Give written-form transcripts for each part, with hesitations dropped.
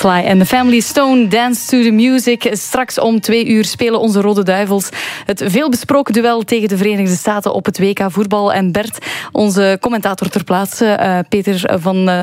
Sly en The Family Stone, Dance to the Music. Straks om 2:00 spelen onze Rode Duivels het veelbesproken duel tegen de Verenigde Staten op het WK voetbal. En Bert, onze commentator ter plaatse, Peter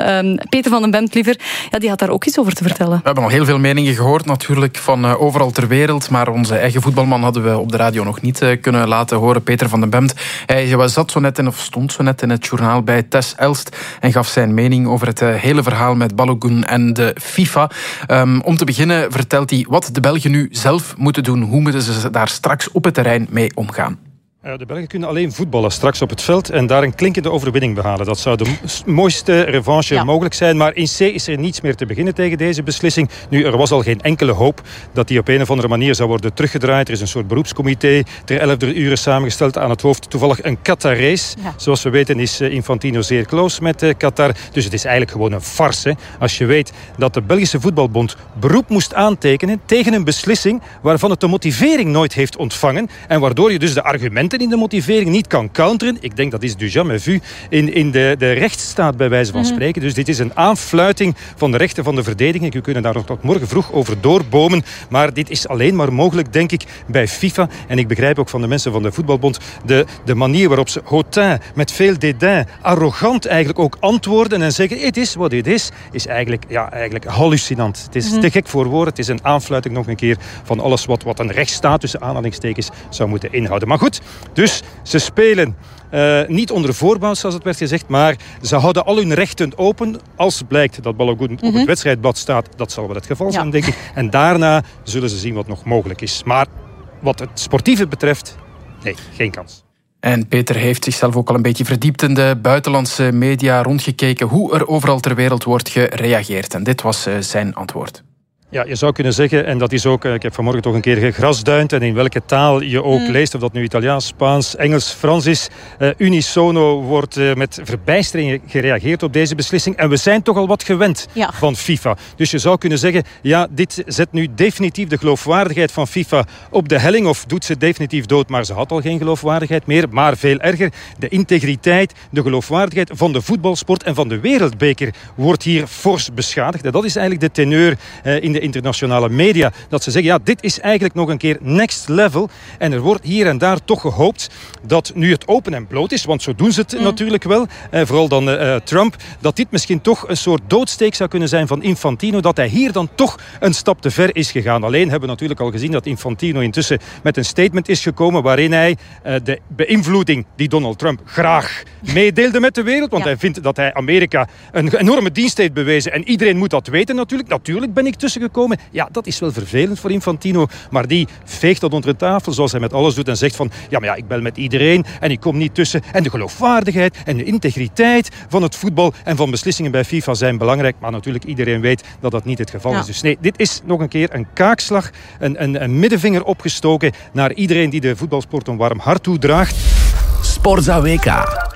van den Bemt liever, ja, die had daar ook iets over te vertellen. We hebben al heel veel meningen gehoord natuurlijk van overal ter wereld, maar onze eigen voetbalman hadden we op de radio nog niet kunnen laten horen. Peter van den Bemt, hij stond zo net in het journaal bij Tess Elst en gaf zijn mening over het hele verhaal met Balogun en de FIFA. Om te beginnen vertelt hij wat de Belgen nu zelf moeten doen. Hoe moeten ze daar straks op het terrein mee omgaan? De Belgen kunnen alleen voetballen straks op het veld en daar een klinkende overwinning behalen. Dat zou de mooiste revanche mogelijk zijn. Maar in C is er niets meer te beginnen tegen deze beslissing. Nu, er was al geen enkele hoop dat die op een of andere manier zou worden teruggedraaid. Er is een soort beroepscomité ter 11 uur samengesteld. Aan het hoofd toevallig een Qatarees. Ja. Zoals we weten is Infantino zeer close met Qatar. Dus het is eigenlijk gewoon een farce. Als je weet dat de Belgische Voetbalbond beroep moest aantekenen tegen een beslissing waarvan het de motivering nooit heeft ontvangen. En waardoor je dus de argumenten in de motivering niet kan counteren. Ik denk dat is du jamais vu in de rechtsstaat bij wijze van spreken. Dus dit is een aanfluiting van de rechten van de verdediging. We kunnen daar nog tot morgen vroeg over doorbomen. Maar dit is alleen maar mogelijk, denk ik, bij FIFA. En ik begrijp ook van de mensen van de Voetbalbond de manier waarop ze hautain, met veel dédain, arrogant eigenlijk ook antwoorden en zeggen, het is wat het is eigenlijk hallucinant. Het is te gek voor woorden. Het is een aanfluiting nog een keer van alles wat een rechtsstaat tussen aanhalingstekens zou moeten inhouden. Maar goed, dus ze spelen niet onder voorbouw, zoals het werd gezegd, maar ze houden al hun rechten open. Als blijkt dat Balogun op het wedstrijdblad staat, dat zal wel het geval zijn, denk ik. En daarna zullen ze zien wat nog mogelijk is. Maar wat het sportieve betreft, nee, geen kans. En Peter heeft zichzelf ook al een beetje verdiept in de buitenlandse media, rondgekeken hoe er overal ter wereld wordt gereageerd. En dit was zijn antwoord. Ja, je zou kunnen zeggen, en dat is ook, ik heb vanmorgen toch een keer gegrasduind en in welke taal je ook leest, of dat nu Italiaans, Spaans, Engels, Frans is, unisono wordt met verbijstering gereageerd op deze beslissing. En we zijn toch al wat gewend van FIFA. Dus je zou kunnen zeggen, ja, dit zet nu definitief de geloofwaardigheid van FIFA op de helling, of doet ze definitief dood, maar ze had al geen geloofwaardigheid meer. Maar veel erger, de integriteit, de geloofwaardigheid van de voetbalsport en van de wereldbeker wordt hier fors beschadigd. En dat is eigenlijk de teneur in de internationale media, dat ze zeggen, ja, dit is eigenlijk nog een keer next level. En er wordt hier en daar toch gehoopt dat nu het open en bloot is, want zo doen ze het natuurlijk wel, vooral dan Trump, dat dit misschien toch een soort doodsteek zou kunnen zijn van Infantino, dat hij hier dan toch een stap te ver is gegaan. Alleen hebben we natuurlijk al gezien dat Infantino intussen met een statement is gekomen waarin hij de beïnvloeding die Donald Trump graag meedeelde met de wereld, want hij vindt dat hij Amerika een enorme dienst heeft bewezen en iedereen moet dat weten natuurlijk. Natuurlijk ben ik tussen gekomen. Ja, dat is wel vervelend voor Infantino, maar die veegt dat onder de tafel, zoals hij met alles doet en zegt van, ja, ik bel met iedereen en ik kom niet tussen. En de geloofwaardigheid en de integriteit van het voetbal en van beslissingen bij FIFA zijn belangrijk, maar natuurlijk iedereen weet dat dat niet het geval is. Dus nee, dit is nog een keer een kaakslag, een middenvinger opgestoken naar iedereen die de voetbalsport een warm hart toedraagt. Sportza WK.